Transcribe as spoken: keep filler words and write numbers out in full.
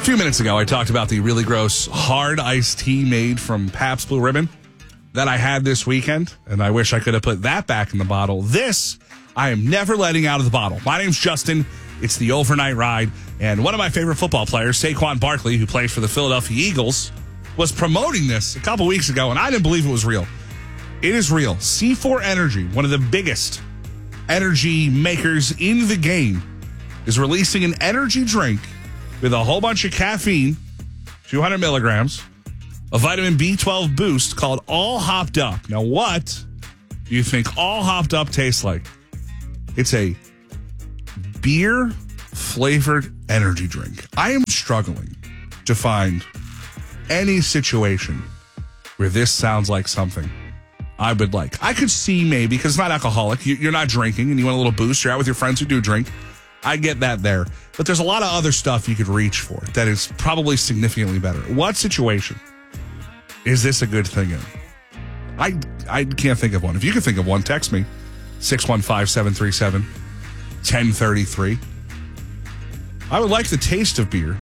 A few minutes ago, I talked about the really gross hard iced tea made from Pabst Blue Ribbon that I had this weekend, and I wish I could have put that back in the bottle. This, I am never letting out of the bottle. My name's Justin. It's the Overnight Ride, and one of my favorite football players, Saquon Barkley, who plays for the Philadelphia Eagles, was promoting this a couple weeks ago, and I didn't believe it was real. It is real. C four Energy, one of the biggest energy makers in the game, is releasing an energy drink with a whole bunch of caffeine, two hundred milligrams, a vitamin B twelve boost called All Hopped Up. Now, what do you think All Hopped Up tastes like? It's a beer-flavored energy drink. I am struggling to find any situation where this sounds like something I would like. I could see maybe, because it's not alcoholic, you're not drinking and you want a little boost, you're out with your friends who do drink. I get that there. But there's a lot of other stuff you could reach for that is probably significantly better. What situation is this a good thing in? I I can't think of one. If you can think of one, text me. six one five, seven three seven, one zero three three. I would like the taste of beer.